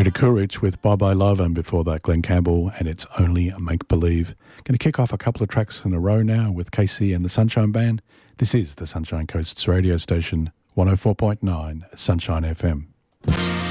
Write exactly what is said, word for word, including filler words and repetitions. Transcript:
Rita Coolidge with Bye Bye Love, and before that Glenn Campbell and It's Only Make Believe. Going to kick off a couple of tracks in a row now with Casey and the Sunshine Band. This is the Sunshine Coast's radio station, one oh four point nine Sunshine F M.